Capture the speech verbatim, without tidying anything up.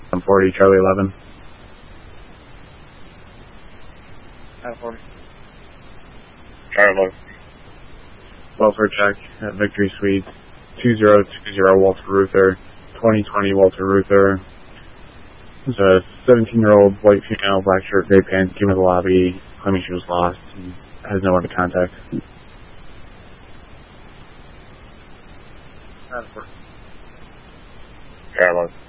one forty, Charlie eleven. one forty. Charlie eleven. Welfare check at Victory Suites, two zero two zero Walter Ruther, twenty twenty Walter Ruther. There's a seventeen-year-old white female, black shirt, gray pants, came to the lobby, claiming she was lost and has no one to contact. one forty. Charlie eleven.